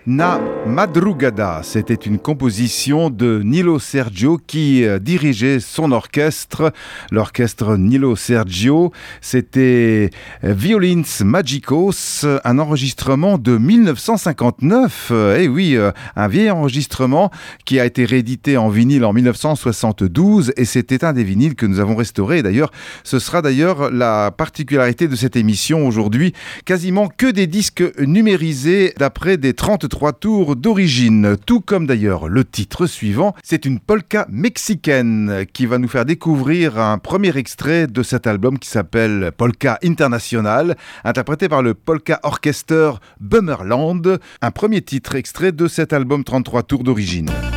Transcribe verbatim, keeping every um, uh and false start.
Na Madrugada, c'était une composition de Nilo Sergio qui dirigeait son orchestre, l'orchestre Nilo Sergio. C'était Violins Magicos, un enregistrement de mille neuf cent cinquante-neuf. Eh oui, un vieil enregistrement qui a été réédité en vinyle en mille neuf cent soixante-douze et c'était un des vinyles que nous avons restauré. D'ailleurs, ce sera d'ailleurs la particularité de cette émission aujourd'hui, quasiment que des disques numérisés d'après des trente-trois tours d'origine, tout comme d'ailleurs le titre suivant. C'est une polka mexicaine qui va nous faire découvrir un premier extrait de cet album qui s'appelle Polka International, interprété par le Polka Orchester Bummerland, un premier titre extrait de cet album trente-trois tours d'origine.